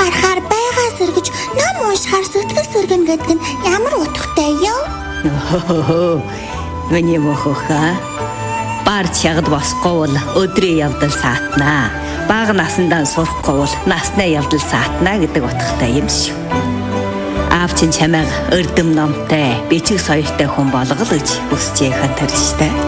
харахаар байгаа сэргэж ном уншихаар сэтгэл сэргэн гэдэг нь ямар утгатай юу? Миний мөхөха барч ягд босхгүй бол өдрийн явдал саатнаа. Бага насандаа сурахгүй бол насны явдал саатнаа гэдэг утгатай юм шүү. Аав чинь чамайг өрдөм номтой, бичиг соёлтой хүн болгол гэж хүсэж яхад тэр штэ.